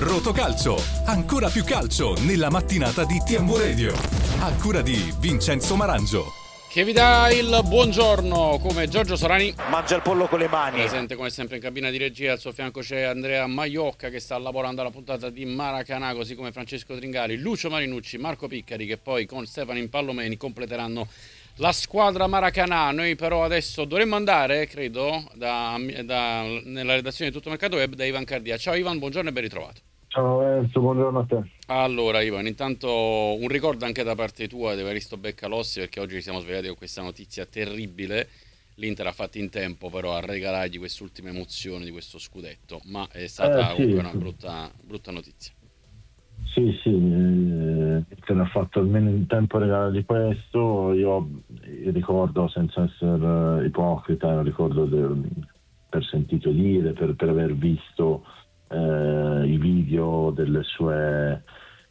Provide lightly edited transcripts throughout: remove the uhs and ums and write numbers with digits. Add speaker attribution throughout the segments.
Speaker 1: Rotocalcio, ancora più calcio nella mattinata di TMW Radio. A cura di Vincenzo Marangio.
Speaker 2: Che vi dà il buongiorno come Giorgio Sorani.
Speaker 3: Mangia il pollo con le mani.
Speaker 2: Presente come sempre in cabina di regia, al suo fianco c'è Andrea Maiocca che sta lavorando alla puntata di Maracanà, così come Francesco Tringali, Lucio Marinucci, Marco Piccari, che poi con Stefano Impallomeni completeranno la squadra Maracanà. Noi però adesso dovremmo andare, credo, nella redazione di Tutto Mercato Web da Ivan Cardia. Ciao Ivan, buongiorno e ben ritrovato.
Speaker 4: Ciao Enzo, buongiorno a te.
Speaker 2: Allora Ivan, intanto un ricordo anche da parte tua di Evaristo Beccalossi, perché oggi ci siamo svegliati con questa notizia terribile. L'Inter ha fatto in tempo però a regalargli quest'ultima emozione di questo scudetto, ma è stata comunque una brutta notizia.
Speaker 4: Sì, l'Inter ha fatto almeno in tempo a regalargli questo. Io ricordo, senza essere ipocrita, ricordo per sentito dire, per aver visto i video delle sue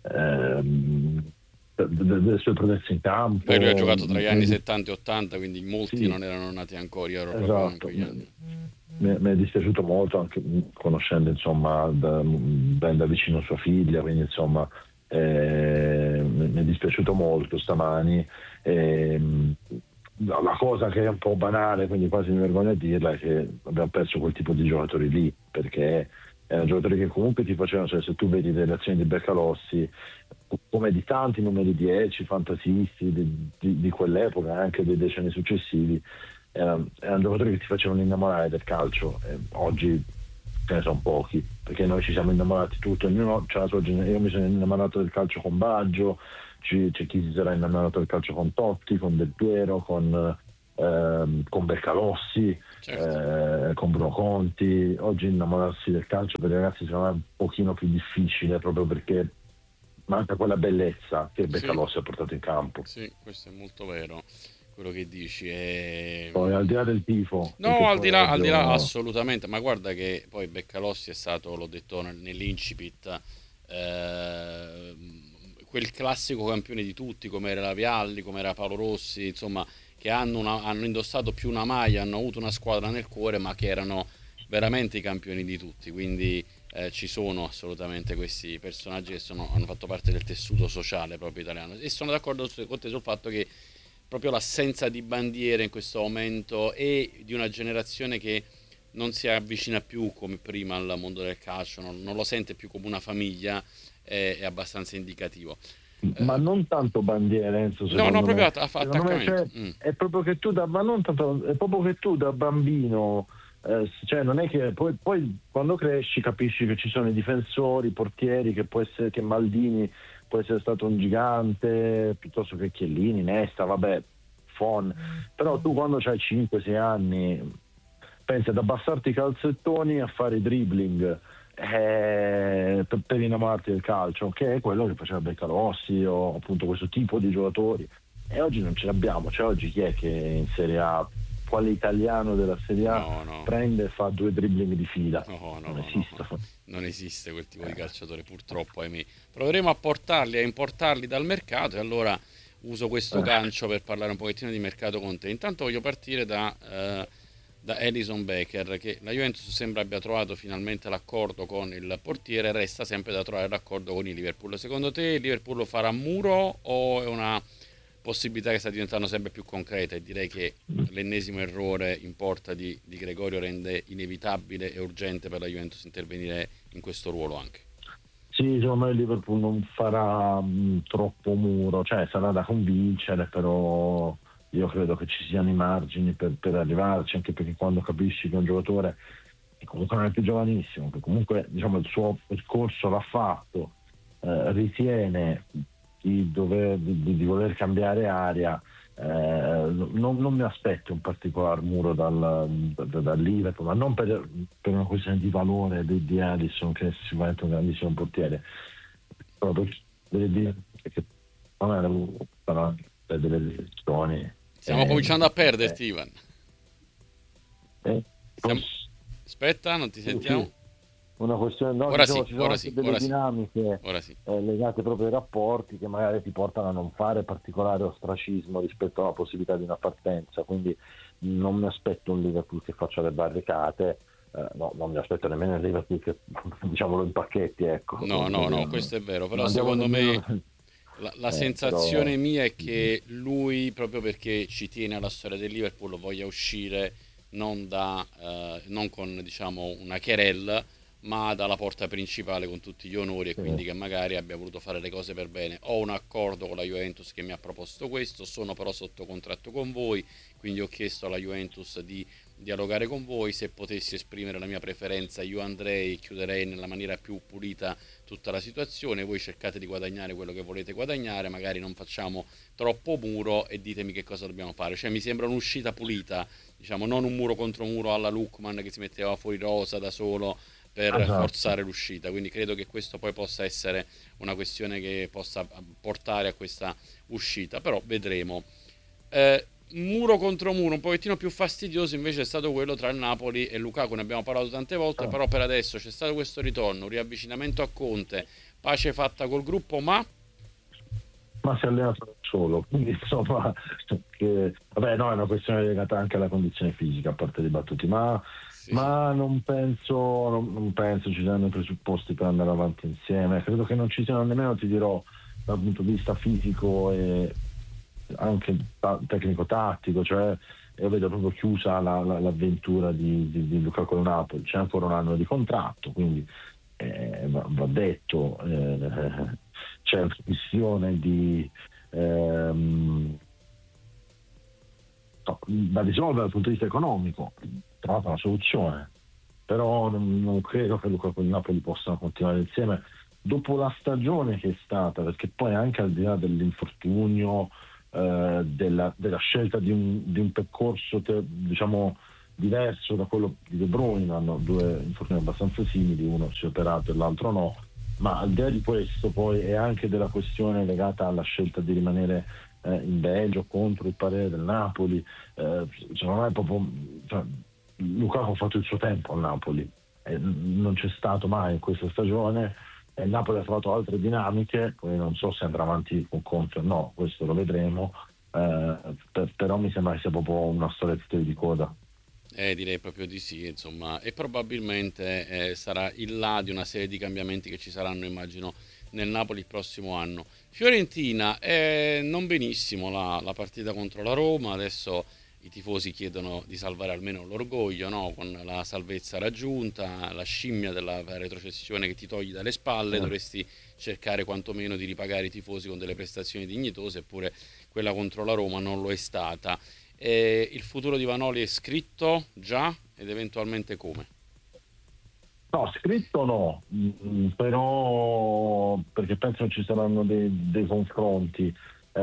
Speaker 4: proteste in campo.
Speaker 2: Lui ha giocato tra gli anni 70 e 80, quindi molti non erano nati ancora. Io ero proprio in quegli anni.
Speaker 4: Mi è dispiaciuto molto, anche conoscendo insomma ben da vicino sua figlia, quindi insomma mi è dispiaciuto molto stamani. La cosa che è un po' banale, quindi quasi mi vergogno a dirla, è che abbiamo perso quel tipo di giocatori lì, perché erano giocatori che comunque ti facevano, cioè se tu vedi le azioni di Beccalossi, come di tanti numeri 10 fantasisti di quell'epoca, anche dei decenni successivi, erano giocatori che ti facevano innamorare del calcio. Oggi ce ne sono pochi, perché noi ci siamo innamorati tutti, ognuno c'ha la sua generazione. Io mi sono innamorato del calcio con Baggio, c'è chi si sarà innamorato del calcio con Totti, con Del Piero, con Beccalossi, certo, con Bruno Conti. Oggi innamorarsi del calcio per i ragazzi secondo me è un pochino più difficile, proprio perché manca quella bellezza che Beccalossi ha portato in campo.
Speaker 2: Sì, questo è molto vero, quello che dici.
Speaker 4: Poi al di là del tifo,
Speaker 2: no, al di là assolutamente, ma guarda che poi Beccalossi è stato, l'ho detto nell'incipit, quel classico campione di tutti, come era la Vialli, come era Paolo Rossi, insomma, che hanno indossato più una maglia, hanno avuto una squadra nel cuore, ma che erano veramente i campioni di tutti. Quindi ci sono assolutamente questi personaggi che hanno fatto parte del tessuto sociale proprio italiano, e sono d'accordo con te sul fatto che proprio l'assenza di bandiere in questo momento e di una generazione che non si avvicina più come prima al mondo del calcio, non lo sente più come una famiglia, è abbastanza indicativo.
Speaker 4: Ma non tanto bandiere, Enzo,
Speaker 2: no, proprio attaccamento.
Speaker 4: È proprio che tu è proprio che tu da bambino, cioè non è che poi quando cresci capisci che ci sono i difensori, i portieri, che può essere che Maldini può essere stato un gigante, piuttosto che Chiellini, Nesta, vabbè, Fon. Però tu quando hai 5-6 anni pensi ad abbassarti i calzettoni a fare i dribbling per innamorarti del calcio, che è quello che faceva Beccalossi o appunto questo tipo di giocatori. E oggi non ce l'abbiamo. Cioè oggi chi è che in Serie A, quale italiano della Serie A prende e fa 2 dribbling di fila? Non esiste.
Speaker 2: Non esiste quel tipo di calciatore, purtroppo, ahimè. Proveremo a importarli dal mercato, e allora uso questo gancio per parlare un pochettino di mercato con te. Intanto voglio partire da Alisson Becker, che la Juventus sembra abbia trovato finalmente l'accordo con il portiere. Resta sempre da trovare l'accordo con il Liverpool. Secondo te il Liverpool lo farà a muro o è una possibilità che sta diventando sempre più concreta? E direi che l'ennesimo errore in porta di Gregorio rende inevitabile e urgente per la Juventus intervenire in questo ruolo anche.
Speaker 4: Sì, secondo me il Liverpool non farà troppo muro, cioè sarà da convincere, però io credo che ci siano i margini per arrivarci, anche perché quando capisci che un giocatore che comunque non è più giovanissimo, che comunque diciamo il suo percorso l'ha fatto, ritiene di voler cambiare aria, non mi aspetto un particolar muro dal Liverpool, ma non per una questione di valore di Alisson, che sicuramente è un grandissimo portiere, proprio perché saranno delle decisioni.
Speaker 2: Stiamo cominciando a perderti, Ivan. Aspetta, non ti sentiamo.
Speaker 4: Sì. Una questione,
Speaker 2: ora
Speaker 4: ci sono delle dinamiche legate proprio ai rapporti che magari ti portano a non fare particolare ostracismo rispetto alla possibilità di una partenza, quindi non mi aspetto un Liverpool che faccia le barricate, no, non mi aspetto nemmeno il Liverpool che diciamolo in pacchetti, ecco.
Speaker 2: No, questo è vero, però
Speaker 4: Andiamo
Speaker 2: secondo me
Speaker 4: nemmeno.
Speaker 2: la
Speaker 4: Però
Speaker 2: sensazione mia è che lui, proprio perché ci tiene alla storia del Liverpool, voglia uscire non con diciamo una querelle, ma dalla porta principale con tutti gli onori, e quindi che magari abbia voluto fare le cose per bene. Ho un accordo con la Juventus che mi ha proposto questo, sono però sotto contratto con voi, quindi ho chiesto alla Juventus di dialogare con voi. Se potessi esprimere la mia preferenza, io andrei, chiuderei nella maniera più pulita tutta la situazione, voi cercate di guadagnare quello che volete guadagnare, magari non facciamo troppo muro e ditemi che cosa dobbiamo fare. Cioè mi sembra un'uscita pulita, diciamo, non un muro contro muro alla Lookman che si metteva fuori rosa da solo per
Speaker 4: esatto.
Speaker 2: forzare l'uscita. Quindi credo che questo poi possa essere una questione che possa portare a questa uscita, però vedremo. Muro contro muro un pochettino più fastidioso invece è stato quello tra il Napoli e Lukaku, ne abbiamo parlato tante volte,
Speaker 4: Ah,
Speaker 2: però per adesso c'è stato questo ritorno, un riavvicinamento a Conte, pace fatta col gruppo,
Speaker 4: ma si è allenato da solo, quindi insomma, vabbè, no, è una questione legata anche alla condizione fisica, a parte i battuti,
Speaker 2: sì,
Speaker 4: ma non penso ci siano i presupposti per andare avanti insieme. Credo che non ci siano nemmeno, ti dirò, dal punto di vista fisico e anche tecnico-tattico, cioè io vedo proprio chiusa l'avventura di Lukaku al Napoli. C'è ancora un anno di contratto, quindi va detto, c'è una questione ehm, da risolvere dal punto di vista economico, trovata una soluzione, però non credo che Lukaku e il Napoli possano continuare insieme dopo la stagione che è stata, perché poi anche al di là dell'infortunio, della scelta di un percorso diciamo diverso da quello di De Bruyne, hanno due infortuni abbastanza simili, uno si è operato e l'altro no, ma al di là di questo poi è anche della questione legata alla scelta di rimanere in Belgio contro il parere del Napoli. Secondo me è proprio, cioè, Lukaku ha fatto il suo tempo al Napoli, non c'è stato mai in questa stagione, e il Napoli ha trovato altre dinamiche, poi non so se andrà avanti con Conte o no, questo lo vedremo, però mi sembra che sia proprio una storia di coda.
Speaker 2: direi proprio di sì, insomma, e probabilmente sarà il là di una serie di cambiamenti che ci saranno, immagino, nel Napoli il prossimo anno. Fiorentina, non benissimo la partita contro la Roma, adesso i tifosi chiedono di salvare almeno l'orgoglio, no? Con la salvezza raggiunta, la scimmia della retrocessione che ti togli dalle spalle,
Speaker 4: Eh.
Speaker 2: dovresti cercare quantomeno di ripagare i tifosi con delle prestazioni dignitose, eppure quella contro la Roma non lo è stata. Il futuro di Vanoli è scritto già ed eventualmente come?
Speaker 4: No, scritto no, però perché penso ci saranno dei confronti.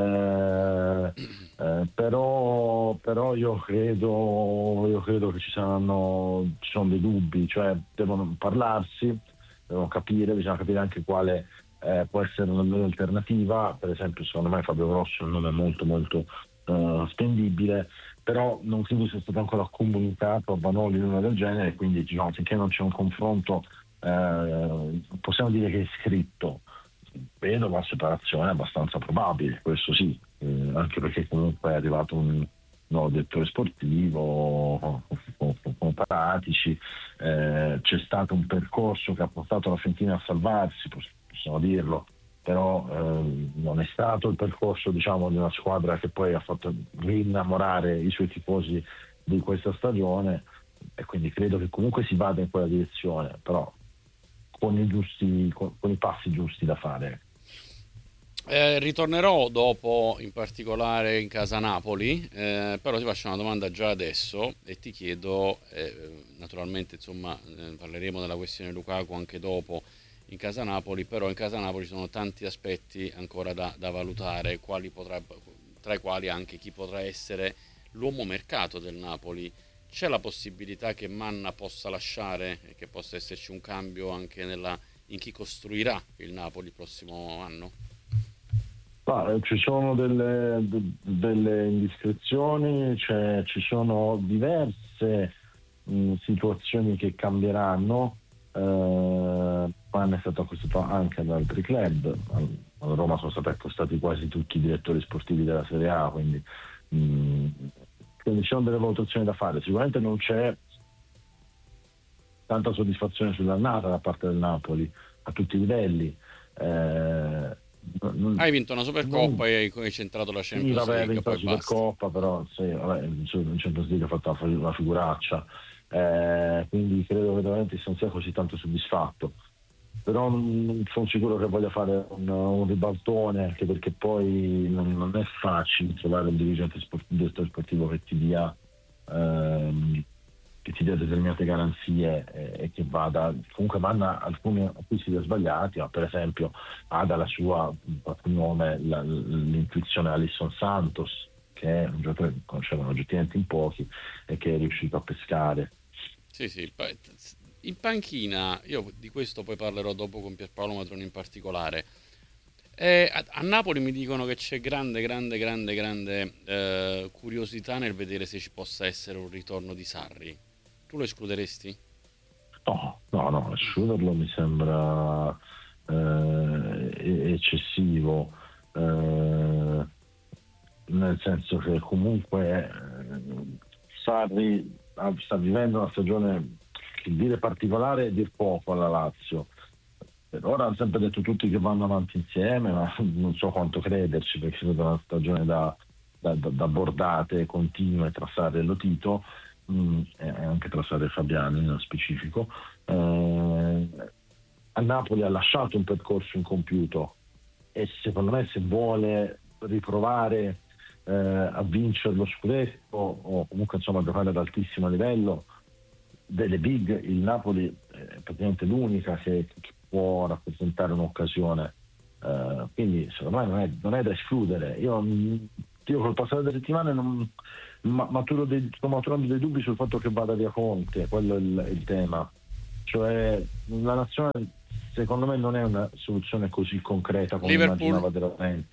Speaker 4: Però io credo che ci sono dei dubbi, cioè devono parlarsi, bisogna capire anche quale può essere l'alternativa. Per esempio, secondo me Fabio Grosso è un nome molto molto spendibile, però non credo sia stato ancora comunicato a Vanoli nulla del genere, quindi diciamo, finché non c'è un confronto possiamo dire che è scritto. Vedo la separazione abbastanza probabile, questo sì, anche perché comunque è arrivato un nuovo direttore sportivo con Paratici, c'è stato un percorso che ha portato la Fiorentina a salvarsi, possiamo dirlo, però non è stato il percorso, diciamo, di una squadra che poi ha fatto rinnamorare i suoi tifosi di questa stagione, e quindi credo che comunque si vada in quella direzione, però con i passi giusti da fare.
Speaker 2: Ritornerò dopo, in particolare in casa Napoli, però ti faccio una domanda già adesso e ti chiedo, naturalmente insomma parleremo della questione Lukaku anche dopo in casa Napoli, però in casa Napoli ci sono tanti aspetti ancora da valutare, tra i quali anche chi potrà essere l'uomo mercato del Napoli. C'è la possibilità che Manna possa lasciare e che possa esserci un cambio anche in chi costruirà il Napoli il prossimo anno?
Speaker 4: Ci sono delle indiscrezioni, ci sono diverse situazioni che cambieranno. Pan è stato acquistato anche da altri club. A Roma sono stati accostati quasi tutti i direttori sportivi della Serie A, quindi ci sono delle valutazioni da fare. Sicuramente non c'è tanta soddisfazione sull'annata da parte del Napoli a tutti i livelli.
Speaker 2: Hai vinto una Supercoppa e hai centrato la
Speaker 4: Sì,
Speaker 2: Champions
Speaker 4: vabbè, ha
Speaker 2: League,
Speaker 4: vinto la
Speaker 2: poi basta.
Speaker 4: Supercoppa, però sì, vabbè, in Champions League ha fatto una figuraccia, quindi credo che veramente non sia così tanto soddisfatto. Però non sono sicuro che voglia fare un ribaltone, anche perché poi non è facile trovare un dirigente direttore sportivo che ti dia determinate garanzie e che vada, comunque manda alcuni acquisti sbagliati, ma per esempio ha dalla sua nome l'intuizione Alisson Santos, che è un giocatore che conoscevano oggettivamente in pochi e che è riuscito a pescare.
Speaker 2: Sì, in panchina, io di questo poi parlerò dopo con Pierpaolo Matroni in particolare. A Napoli mi dicono che c'è grande curiosità nel vedere se ci possa essere un ritorno di Sarri. Tu lo escluderesti?
Speaker 4: No, escluderlo mi sembra eccessivo, nel senso che comunque Sarri sta vivendo una stagione, che dire particolare è dir poco alla Lazio. Per ora hanno sempre detto tutti che vanno avanti insieme, ma non so quanto crederci, perché è stata una stagione da bordate continue tra Sarri e Lotito, e anche tra Sarri e Fabiani nello specifico. A Napoli ha lasciato un percorso incompiuto e secondo me, se vuole riprovare a vincere lo scudetto o comunque insomma giocare ad altissimo livello, delle big il Napoli è praticamente l'unica che può rappresentare un'occasione, quindi secondo me non è da escludere. Io col passare delle settimane sto maturando dei dubbi sul fatto che vada via Conte, quello è il tema, cioè la nazionale secondo me non è una soluzione così concreta come
Speaker 2: Liverpool,
Speaker 4: immaginava veramente.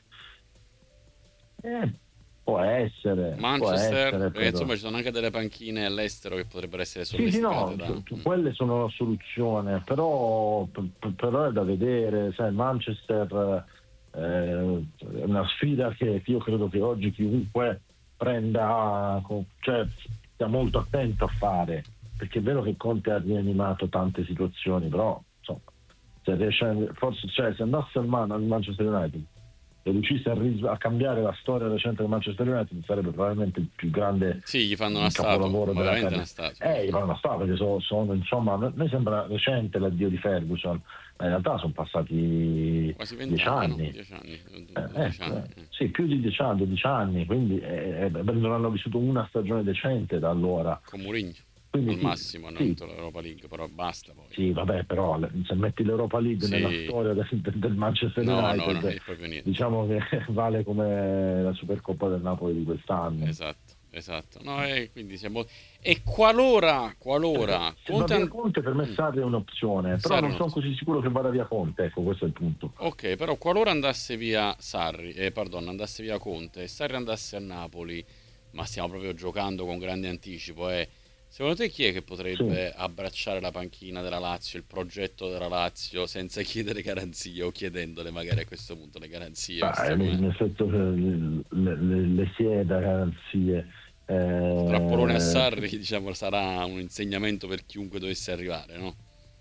Speaker 4: Può essere,
Speaker 2: Manchester,
Speaker 4: però.
Speaker 2: insomma ci sono anche delle panchine all'estero che potrebbero essere
Speaker 4: Sì,
Speaker 2: sollecitate
Speaker 4: quelle sono la soluzione, però è da vedere, sai, Manchester è una sfida che io credo che oggi chiunque prenda, cioè sia molto attento a fare, perché è vero che Conte ha rianimato tante situazioni, però insomma, se riesce, forse, cioè, se andasse al Manchester United e riuscisse a cambiare la storia recente del Manchester United, sarebbe probabilmente il più grande
Speaker 2: Sì, gli fanno una statua,
Speaker 4: capolavoro
Speaker 2: ma
Speaker 4: della
Speaker 2: veramente una
Speaker 4: carriera.
Speaker 2: statua.
Speaker 4: Gli fanno una statua, perché sono insomma, a me sembra recente l'addio di Ferguson, ma in realtà sono passati
Speaker 2: Quasi
Speaker 4: 10
Speaker 2: 20 anni,
Speaker 4: anni.
Speaker 2: no? 10 anni.
Speaker 4: Sì, più di 10 anni, 12 anni, quindi non hanno vissuto una stagione decente da allora.
Speaker 2: Con Mourinho.
Speaker 4: Quindi,
Speaker 2: Al massimo hanno vinto l'Europa League, però basta poi.
Speaker 4: Sì, vabbè, però se metti l'Europa League nella storia del Manchester United,
Speaker 2: non è proprio niente.
Speaker 4: diciamo che vale come la Supercoppa del Napoli di quest'anno.
Speaker 2: Esatto. No, quindi siamo. E qualora
Speaker 4: Conte per me Sarri è un'opzione, però non sono così sicuro che vada via Conte, ecco, questo è il punto.
Speaker 2: Ok, però qualora andasse via andasse via Conte e Sarri andasse a Napoli, ma stiamo proprio giocando con grande anticipo, secondo te chi è che potrebbe abbracciare la panchina della Lazio, il progetto della Lazio, senza chiedere garanzie o chiedendole magari a questo punto le garanzie?
Speaker 4: Nel senso che le chieda garanzie.
Speaker 2: Strappolone a Sarri, diciamo, sarà un insegnamento per chiunque dovesse arrivare, no?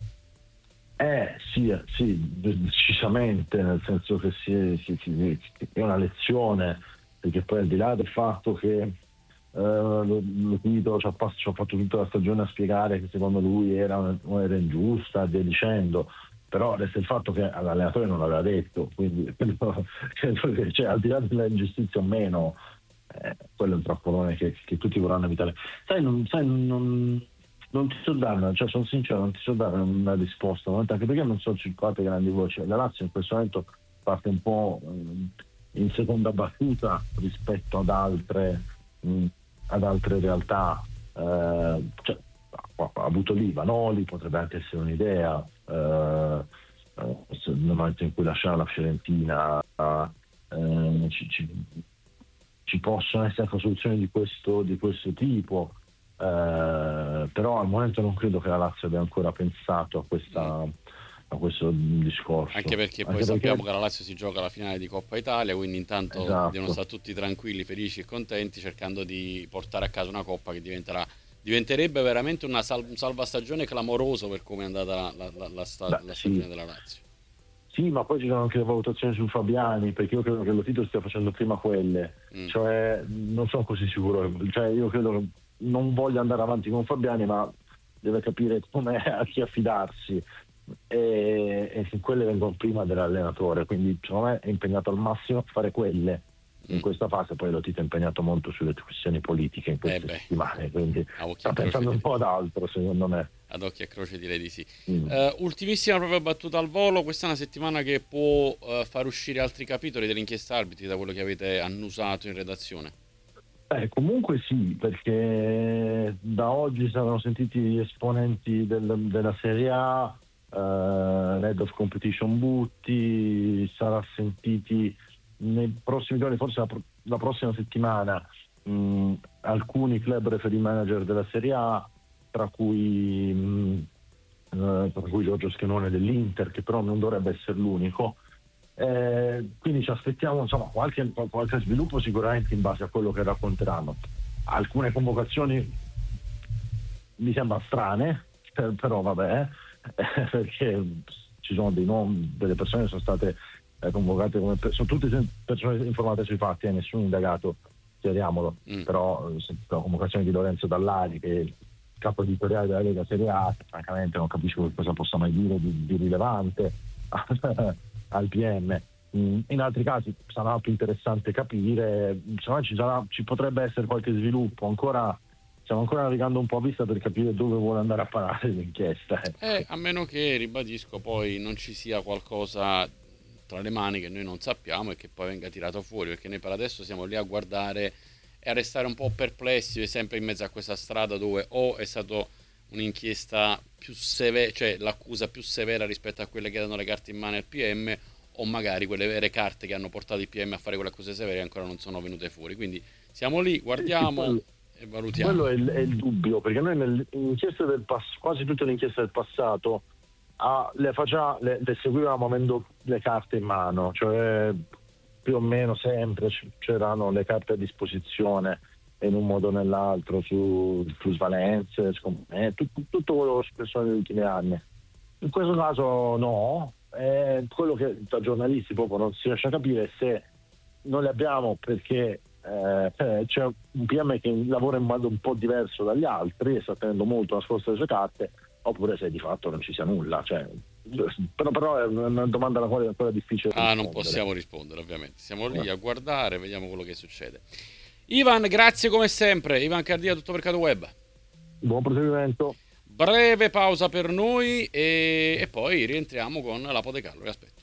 Speaker 4: Sì, decisamente, nel senso che è una lezione, perché poi al di là del fatto che Lotito ci ha fatto tutta la stagione a spiegare che secondo lui era ingiusta, via dicendo, però resta il fatto che all'allenatore non l'aveva detto, quindi credo che, cioè, al di là della ingiustizia o meno, quello è un trappolone che tutti vorranno evitare. Non ti so dare, cioè sono sincero, non ti so dare una risposta, anche perché non sono circolate grandi voci. La Lazio in questo momento parte un po' in seconda battuta rispetto ad altre realtà, cioè, ha avuto lì Vanoli, potrebbe anche essere un'idea, nel momento in cui lasciare la Fiorentina, ci possono essere soluzioni di questo tipo, però al momento non credo che la Lazio abbia ancora pensato a questo discorso.
Speaker 2: Anche perché sappiamo che la Lazio si gioca la finale di Coppa Italia, quindi intanto devono stare tutti tranquilli, felici e contenti, cercando di portare a casa una Coppa che diventerà diventerebbe veramente un salvastagione clamoroso per come è andata la stagione della Lazio.
Speaker 4: Sì, ma poi ci sono anche le valutazioni su Fabiani, perché io credo che lo Tito stia facendo prima quelle, cioè non sono così sicuro, cioè io credo che non voglia andare avanti con Fabiani, ma deve capire com'è, a chi affidarsi, e quelle vengono prima dell'allenatore, quindi secondo me è impegnato al massimo a fare quelle in questa fase. Poi lo Tito è impegnato molto sulle questioni politiche in queste settimane, quindi sta pensando un po' ad altro, secondo me.
Speaker 2: Ad occhi e croce direi di sì. Ultimissima proprio battuta al volo, questa è una settimana che può far uscire altri capitoli dell'inchiesta arbitri, da quello che avete annusato in redazione?
Speaker 4: Comunque sì, perché da oggi saranno sentiti gli esponenti della Serie A, Head of Competition Butti, sarà sentiti nei prossimi giorni, forse la prossima settimana, alcuni club referee manager della Serie A, tra cui Giorgio Schenone dell'Inter, che però non dovrebbe essere l'unico. Quindi ci aspettiamo, insomma, qualche sviluppo sicuramente in base a quello che racconteranno. Alcune convocazioni mi sembrano strane, però vabbè, perché ci sono dei nomi, delle persone che sono state convocate sono tutte persone informate sui fatti, nessun indagato, chiariamolo. Però la convocazione di Lorenzo Dallari, che è il capo editoriale della Lega Serie A, francamente non capisco cosa possa mai dire di rilevante al PM. In altri casi sarà più interessante capire, insomma, ci potrebbe essere qualche sviluppo. Stiamo ancora navigando un po' a vista per capire dove vuole andare a parare l'inchiesta.
Speaker 2: A meno che, ribadisco, poi non ci sia qualcosa tra le mani che noi non sappiamo e che poi venga tirato fuori, perché noi per adesso siamo lì a guardare e a restare un po' perplessi, sempre in mezzo a questa strada dove o è stato un'inchiesta più severa, cioè l'accusa più severa rispetto a quelle che danno le carte in mano al PM, o magari quelle vere carte che hanno portato il PM a fare quelle accuse severe ancora non sono venute fuori. Quindi siamo lì, guardiamo e valutiamo.
Speaker 4: Quello è il dubbio, perché noi quasi tutte le inchieste del passato le seguivamo avendo le carte in mano, cioè più o meno sempre c'erano le carte a disposizione in un modo o nell'altro su plusvalenze, tutto quello che sono negli ultimi anni. In questo caso no, quello che da giornalisti proprio non si riesce a capire se non le abbiamo perché c'è un PM che lavora in modo un po' diverso dagli altri e sta tenendo molto nascoste le sue carte, oppure se di fatto non ci sia nulla, cioè, però è una domanda alla quale è ancora difficile rispondere.
Speaker 2: Non possiamo rispondere, ovviamente siamo lì a guardare, vediamo quello che succede. Ivan, grazie come sempre. Ivan Cardia, Tutto Mercato Web.
Speaker 4: Buon proseguimento.
Speaker 2: Breve pausa per noi e poi rientriamo con la Podecallo, vi aspetto.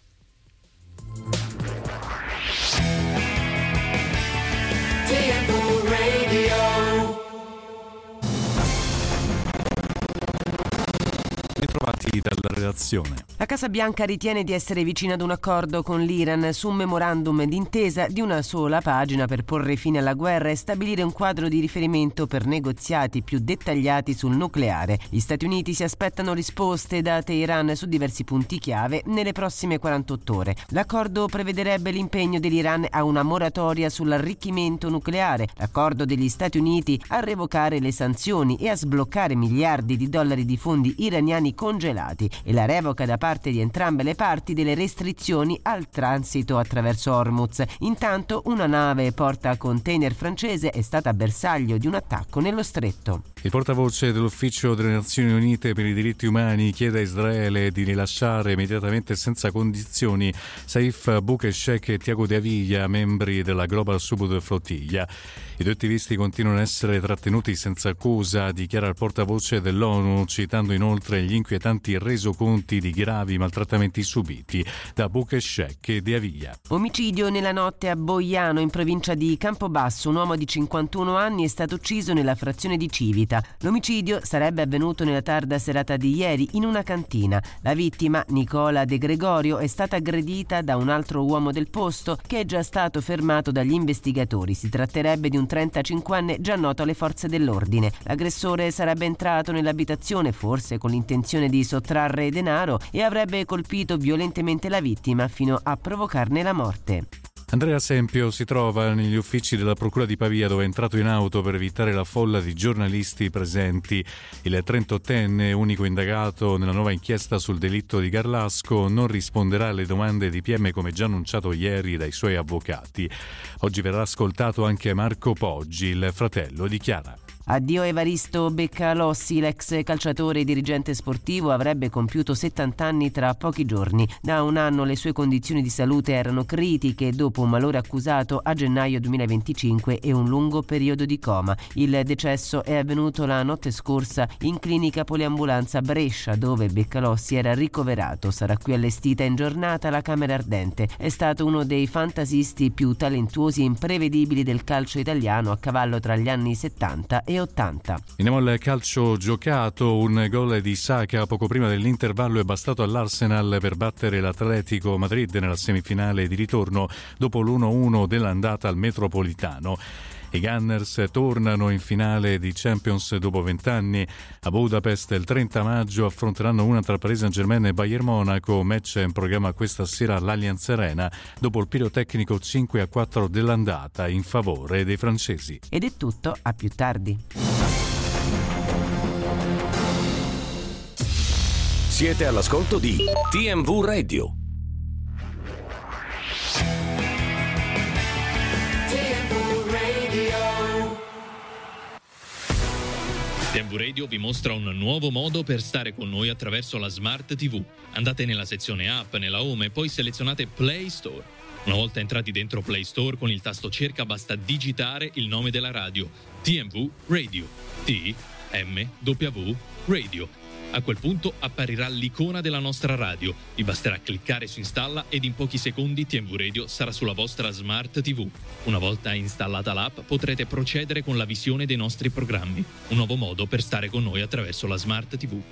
Speaker 1: Ritrovati dalla redazione.
Speaker 3: La Casa Bianca ritiene di essere vicina ad un accordo con l'Iran su un memorandum d'intesa di una sola pagina per porre fine alla guerra e stabilire un quadro di riferimento per negoziati più dettagliati sul nucleare. Gli Stati Uniti si aspettano risposte da Teheran su diversi punti chiave nelle prossime 48 ore. L'accordo prevederebbe l'impegno dell'Iran a una moratoria sull'arricchimento nucleare, l'accordo degli Stati Uniti a revocare le sanzioni e a sbloccare miliardi di dollari di fondi iraniani congelati e la revoca da parte di entrambe le parti delle restrizioni al transito attraverso Hormuz. Intanto una nave porta container francese è stata bersaglio di un attacco nello stretto.
Speaker 1: Il portavoce dell'Ufficio delle Nazioni Unite per i diritti umani chiede a Israele di rilasciare immediatamente e senza condizioni Saif Boukeshek e Thiago De Avila, membri della Global Subud Flottiglia. I due attivisti continuano a essere trattenuti senza accusa, dichiara il portavoce dell'ONU, citando inoltre gli inquietanti resoconti di gravi maltrattamenti subiti da Boukeshek e De Avila.
Speaker 3: Omicidio nella notte a Boiano, in provincia di Campobasso. Un uomo di 51 anni è stato ucciso nella frazione di Civita. L'omicidio sarebbe avvenuto nella tarda serata di ieri in una cantina. La vittima, Nicola De Gregorio, è stata aggredita da un altro uomo del posto che è già stato fermato dagli investigatori. Si tratterebbe di un 35enne già noto alle forze dell'ordine. L'aggressore sarebbe entrato nell'abitazione, forse con l'intenzione di sottrarre denaro, e avrebbe colpito violentemente la vittima fino a provocarne la morte.
Speaker 1: Andrea Sempio si trova negli uffici della Procura di Pavia, dove è entrato in auto per evitare la folla di giornalisti presenti. Il 38enne, unico indagato nella nuova inchiesta sul delitto di Garlasco, non risponderà alle domande di PM come già annunciato ieri dai suoi avvocati. Oggi verrà ascoltato anche Marco Poggi, il fratello di Chiara.
Speaker 3: Addio Evaristo Beccalossi, l'ex calciatore e dirigente sportivo avrebbe compiuto 70 anni tra pochi giorni. Da un anno le sue condizioni di salute erano critiche dopo un malore accusato a gennaio 2025 e un lungo periodo di coma. Il decesso è avvenuto la notte scorsa in clinica poliambulanza Brescia, dove Beccalossi era ricoverato. Sarà qui allestita in giornata la Camera Ardente. È stato uno dei fantasisti più talentuosi e imprevedibili del calcio italiano, a cavallo tra gli anni 70 e 80.
Speaker 1: Andiamo al calcio giocato. Un gol di Saka poco prima dell'intervallo è bastato all'Arsenal per battere l'Atletico Madrid nella semifinale di ritorno dopo l'1-1 dell'andata al Metropolitano. I Gunners tornano in finale di Champions dopo 20 anni. A Budapest il 30 maggio affronteranno una tra Paris Saint-Germain e Bayern Monaco, match in programma questa sera all'Allianz Arena dopo il pirotecnico 5-4 dell'andata in favore dei francesi.
Speaker 3: Ed è tutto, a più tardi.
Speaker 5: Siete all'ascolto di TMV Radio.
Speaker 6: TMV Radio vi mostra un nuovo modo per stare con noi attraverso la Smart TV. Andate nella sezione app, nella home e poi selezionate Play Store. Una volta entrati dentro Play Store, con il tasto cerca basta digitare il nome della radio: TMV Radio. TMW Radio. A quel punto apparirà l'icona della nostra radio. Vi basterà cliccare su installa ed in pochi secondi TMV Radio sarà sulla vostra Smart TV. Una volta installata l'app potrete procedere con la visione dei nostri programmi. Un nuovo modo per stare con noi attraverso la Smart TV.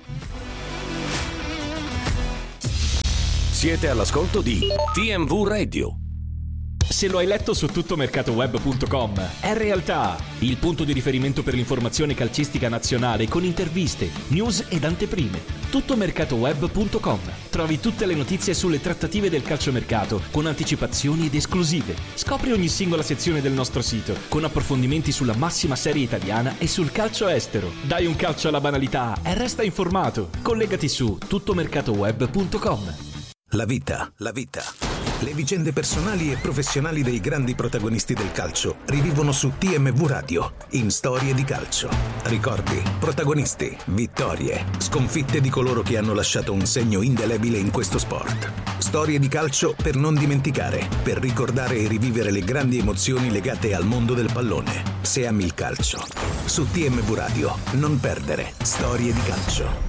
Speaker 5: Siete all'ascolto di TMV Radio.
Speaker 7: Se lo hai letto su tuttomercatoweb.com, è realtà, il punto di riferimento per l'informazione calcistica nazionale con interviste, news ed anteprime. Tuttomercatoweb.com. Trovi tutte le notizie sulle trattative del calciomercato con anticipazioni ed esclusive. Scopri ogni singola sezione del nostro sito con approfondimenti sulla massima serie italiana e sul calcio estero. Dai un calcio alla banalità e resta informato. Collegati su tuttomercatoweb.com.
Speaker 8: La vita. Le vicende personali e professionali dei grandi protagonisti del calcio rivivono su TMV Radio, in Storie di Calcio. Ricordi, protagonisti, vittorie, sconfitte di coloro che hanno lasciato un segno indelebile in questo sport. Storie di calcio per non dimenticare, per ricordare e rivivere le grandi emozioni legate al mondo del pallone. Se ami il calcio. Su TMV Radio, non perdere Storie di Calcio.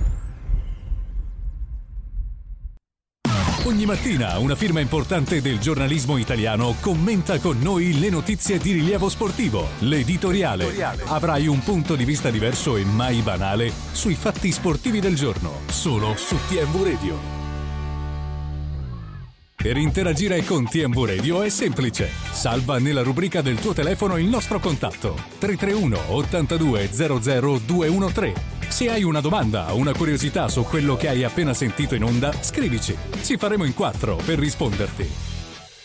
Speaker 1: Ogni mattina una firma importante del giornalismo italiano commenta con noi le notizie di rilievo sportivo. L'editoriale. Avrai un punto di vista diverso e mai banale sui fatti sportivi del giorno, solo su TMV Radio. Per interagire con TMV Radio è semplice. Salva nella rubrica del tuo telefono il nostro contatto 331 82 00 213. Se hai una domanda o una curiosità su quello che hai appena sentito in onda, scrivici. Ci faremo in 4 per risponderti.